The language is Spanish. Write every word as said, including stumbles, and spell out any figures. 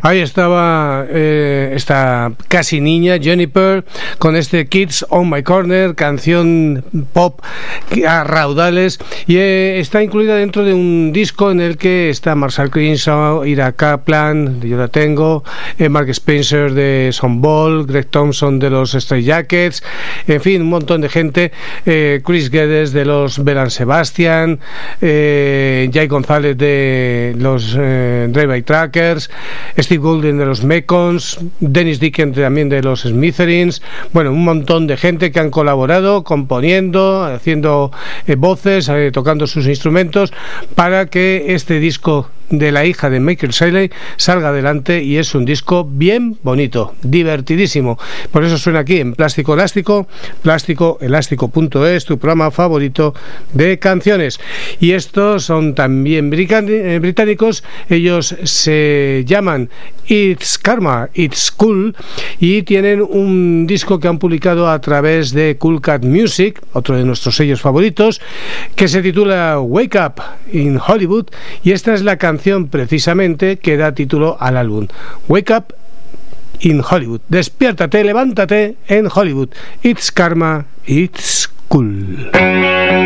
Ahí estaba eh, esta casi niña, Juniper, con este Kids on My Corner, canción pop a raudales, y eh, está incluida dentro de un disco en el que está Marshall Crenshaw, Ira Kaplan, de Yo La Tengo, eh, Mark Spencer de Soundball, Greg Thompson de los Stray Jackets, en fin, un montón de gente, eh, Chris Geddes de los Bell and Sebastian, eh, Jay González de los eh, Drive-By Truckers, Steve Golden de los Mekons, Dennis Dickens también de los Smithereens, bueno, un montón de gente que han colaborado componiendo, haciendo eh, voces, eh, tocando sus instrumentos para que este disco de la hija de Michael Shelley salga adelante, y es un disco bien bonito, divertidísimo. Por eso suena aquí en Plástico Elástico, plástico elástico punto es, tu programa favorito de canciones. Y estos son también británicos, ellos se llaman It's Karma, It's Cool, y tienen un disco que han publicado a través de Cool Cat Music, otro de nuestros sellos favoritos, que se titula Wake Up in Hollywood, y esta es la canción precisamente que da título al álbum, Wake Up in Hollywood. Despiértate, levántate en Hollywood. It's Karma, It's Cool.